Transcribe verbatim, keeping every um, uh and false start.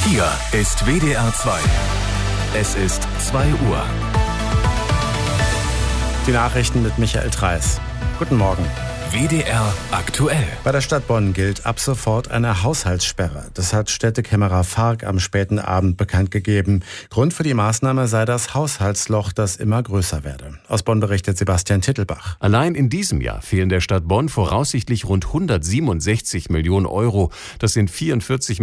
Hier ist W D R zwei. Es ist zwei Uhr. Die Nachrichten mit Michael Treis. Guten Morgen. W D R aktuell. Bei der Stadt Bonn gilt ab sofort eine Haushaltssperre. Das hat Städtekämmerer Fark am späten Abend bekannt gegeben. Grund für die Maßnahme sei das Haushaltsloch, das immer größer werde. Aus Bonn berichtet Sebastian Tittelbach. Allein in diesem Jahr fehlen der Stadt Bonn voraussichtlich rund hundertsiebenundsechzig Millionen Euro. Das sind vierundvierzig